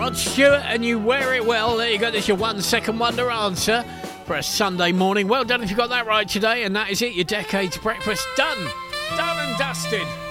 Rod Stewart and You Wear It Well. There you go, there's your 1 second wonder answer for a Sunday morning. Well done if you got that right today, and that is it, your Decades Breakfast done and dusted.